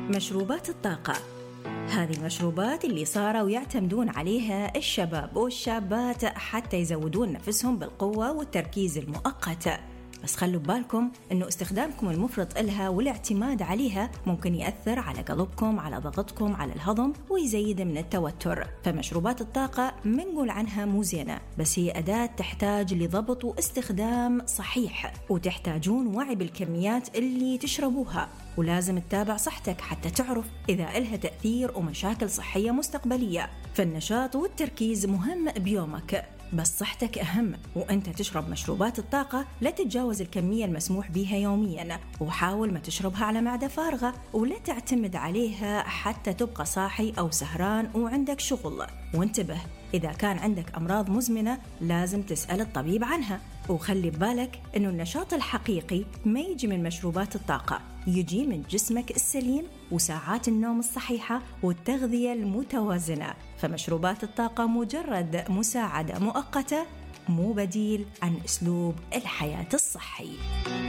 مشروبات الطاقة، هذه المشروبات اللي صاروا يعتمدون عليها الشباب والشابات حتى يزودون نفسهم بالقوة والتركيز المؤقت. بس خلوا بالكم إنه استخدامكم المفرط إلها والاعتماد عليها ممكن يأثر على قلبكم، على ضغطكم، على الهضم، ويزيد من التوتر. فمشروبات الطاقة منقول عنها مو زينة، بس هي أداة تحتاج لضبط واستخدام صحيح، وتحتاجون وعي بالكميات اللي تشربوها، ولازم تتابع صحتك حتى تعرف إذا إلها تأثير ومشاكل صحية مستقبلية. فالنشاط والتركيز مهم بيومك، بس صحتك أهم. وأنت تشرب مشروبات الطاقة لا تتجاوز الكمية المسموح بها يومياً، وحاول ما تشربها على معدة فارغة، ولا تعتمد عليها حتى تبقى صاحي أو سهران وعندك شغل. وانتبه، إذا كان عندك أمراض مزمنة لازم تسأل الطبيب عنها. وخلي ببالك إنه النشاط الحقيقي ما يجي من مشروبات الطاقة، يجي من جسمك السليم وساعات النوم الصحيحة والتغذية المتوازنة. فمشروبات الطاقة مجرد مساعدة مؤقتة، مو بديل عن أسلوب الحياة الصحي.